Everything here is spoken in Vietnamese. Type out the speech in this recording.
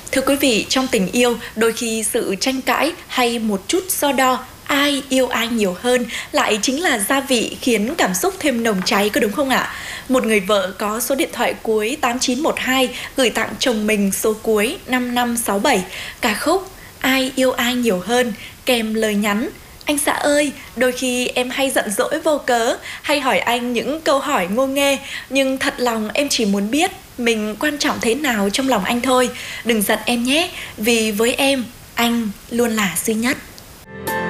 Thưa quý vị, trong tình yêu, đôi khi sự tranh cãi hay một chút so đo ai yêu ai nhiều hơn lại chính là gia vị khiến cảm xúc thêm nồng cháy, có đúng không ạ? Một người vợ có số điện thoại cuối 8912 gửi tặng chồng mình số cuối 5567 ca khúc Ai yêu ai nhiều hơn kèm lời nhắn: anh xã ơi, đôi khi em hay giận dỗi vô cớ, hay hỏi anh những câu hỏi ngô nghê, nhưng thật lòng em chỉ muốn biết mình quan trọng thế nào trong lòng anh thôi. Đừng giận em nhé, vì với em, anh luôn là duy nhất.